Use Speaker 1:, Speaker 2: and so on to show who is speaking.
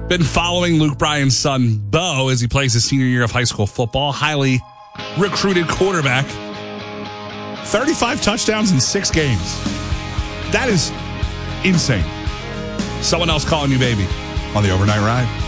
Speaker 1: Been following Luke Bryan's son, Bo, as he plays his senior year of high school football. Highly recruited quarterback.
Speaker 2: 35 touchdowns in 6 games. That is insane.
Speaker 1: Someone else calling you baby.
Speaker 2: On the overnight ride.